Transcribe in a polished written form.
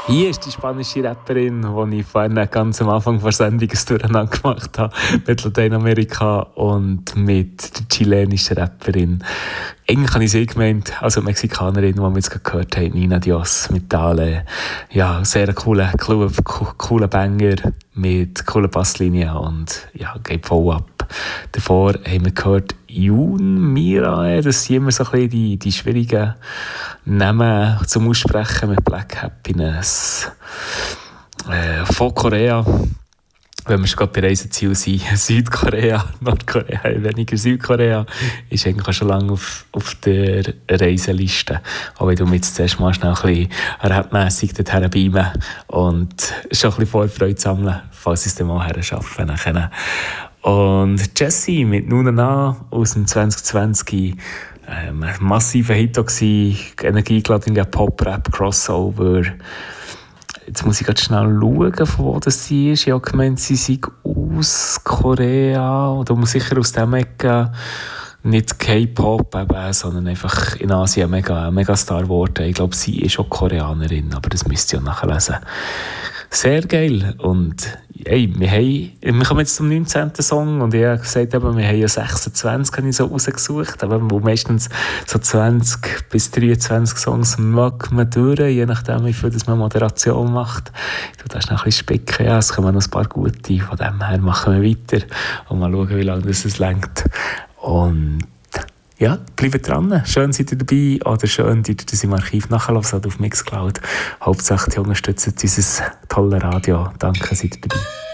Hier ist die spanische Rapperin, die ich vorhin ganz am Anfang der Sendung ein Durcheinander gemacht habe, mit Lateinamerika und mit der chilenischen Rapperin. Eigentlich habe ich sie gemeint, also die Mexikanerin, die wir jetzt gerade gehört haben, Nina Dios mit Dale. Ja, sehr cooler Banger mit cooler Basslinie und ja, geht voll ab. Davor haben wir gehört Jun Mira, das sind immer so ein bisschen die schwierigen Namen zum Aussprechen mit Black Happiness. Von Korea, wenn wir schon gerade bei Reiseziel sind, Südkorea, Nordkorea, weniger Südkorea, ist eigentlich schon lange auf der Reiseliste. Auch wenn du mir jetzt zuerst mal schnell ein bisschen rapmässig dorthin beamen und schon ein bisschen Vorfreude sammeln, falls ich es dann mal schaffen nachher. Und Jessie mit Nuna aus dem 2020, ein massiver Hit war, energiegeladener Pop-Rap, Crossover. Jetzt muss ich gerade schnell schauen, von wo das sie ist. Ich habe gemeint, sie sei aus Korea oder muss sicher aus dem Ecke. Nicht K-Pop, sondern einfach in Asien mega Star geworden. Ich glaube, sie ist auch Koreanerin, aber das müsst ihr auch nachlesen. Sehr geil. Und hey, wir kommen jetzt zum 19. Song und ich habe gesagt, wir haben ja 26 habe ich so rausgesucht, aber wo meistens so 20 bis 23 Songs mag man durch, je nachdem, wie viel das man Moderation macht. Du darfst noch ein bisschen spicken, ja, es kommen noch ein paar gute, von dem her machen wir weiter und mal schauen, wie lange das es reicht. Und ja, bleibt dran. Schön seid ihr dabei oder schön, dass ihr das im Archiv nachhören oder auf Mixcloud. Hauptsache, ihr unterstützt unser tolles Radio. Danke, seid ihr dabei.